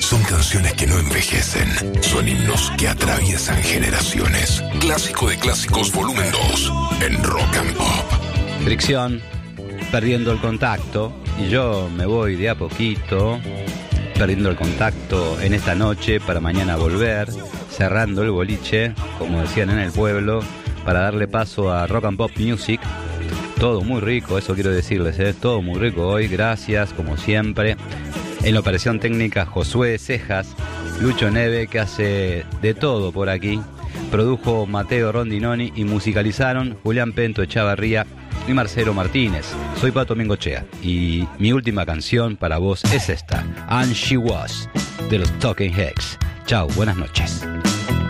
Son canciones que no envejecen, son himnos que atraviesan generaciones. Clásico de Clásicos Volumen 2 en Rock and Pop. Fricción, perdiendo el contacto, y yo me voy de a poquito, perdiendo el contacto en esta noche para mañana volver, cerrando el boliche, como decían en el pueblo, para darle paso a Rock and Pop Music. Todo muy rico, eso quiero decirles, todo muy rico hoy, gracias como siempre. En la operación técnica Josué Cejas, Lucho Neve, que hace de todo por aquí, produjo Mateo Rondinoni y musicalizaron Julián Pento Echavarría y Marcelo Martínez. Soy Pato Mingochea y mi última canción para vos es esta, And She Was, de los Talking Heads. Chau, buenas noches.